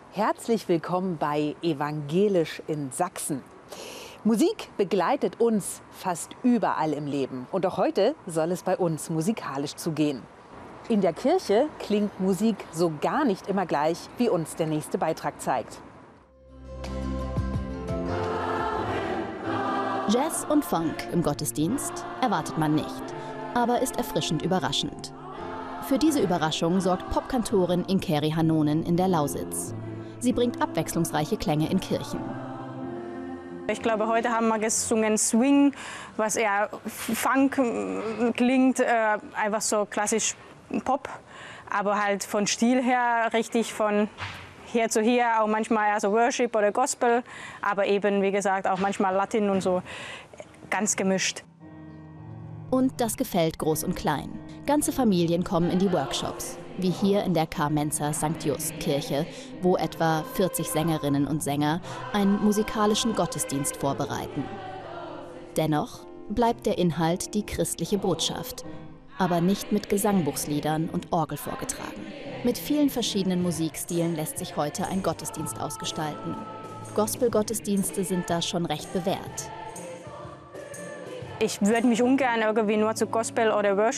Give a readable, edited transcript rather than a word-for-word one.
Herzlich willkommen bei Evangelisch in Sachsen. Musik begleitet uns fast überall im Leben. Und auch heute soll es bei uns musikalisch zugehen. In der Kirche klingt Musik so gar nicht immer gleich, wie uns der nächste Beitrag zeigt. Jazz und Funk im Gottesdienst erwartet man nicht, aber ist erfrischend überraschend. Für diese Überraschung sorgt Popkantorin Inkeri Hanonen in der Lausitz. Sie bringt abwechslungsreiche Klänge in Kirchen. Ich glaube, heute haben wir gesungen Swing, was eher Funk klingt, einfach so klassisch Pop, aber halt von Stil her richtig von hier zu hier, auch manchmal eher so Worship oder Gospel, aber eben, wie gesagt, auch manchmal Latin und so, ganz gemischt. Und das gefällt Groß und Klein. Ganze Familien kommen in die Workshops, wie hier in der Carmenzer St. Just Kirche, wo etwa 40 Sängerinnen und Sänger einen musikalischen Gottesdienst vorbereiten. Dennoch bleibt der Inhalt die christliche Botschaft, aber nicht mit Gesangbuchsliedern und Orgel vorgetragen. Mit vielen verschiedenen Musikstilen lässt sich heute ein Gottesdienst ausgestalten. Gospel-Gottesdienste sind da schon recht bewährt. Ich würde mich ungern irgendwie nur zu Gospel oder Worship